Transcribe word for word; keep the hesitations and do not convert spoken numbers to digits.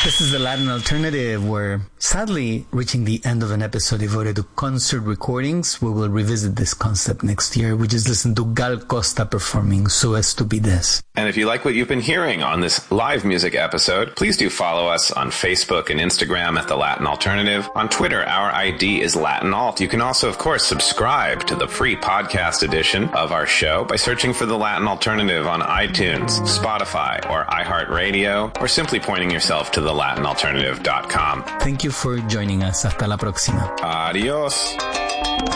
This is the Latin Alternative. We're sadly reaching the end of an episode devoted to concert recordings. We will revisit this concept next year. We just listened to Gal Costa performing So Estupidez. And if you like what you've been hearing on this live music episode, please do follow us on Facebook and Instagram at The Latin Alternative. On Twitter, our I D is Latin Alt. You can also, of course, subscribe to the free podcast edition of our show by searching for The Latin Alternative on iTunes, Spotify, or iHeartRadio, or simply pointing yourself to the latin alternative dot com. Thank you for joining us. Hasta la próxima. Adios.